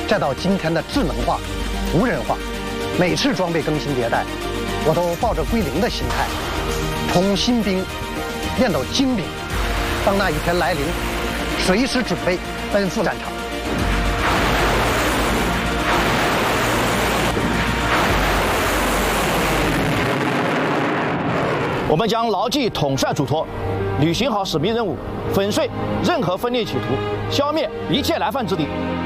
再到今天的智能化、无人化，每次装备更新迭代，我都抱着归零的心态，从新兵练到精兵。当那一天来临，随时准备奔赴战场。 我们将牢记统帅嘱托，履行好使命任务，粉碎任何分裂企图，消灭一切来犯之敌。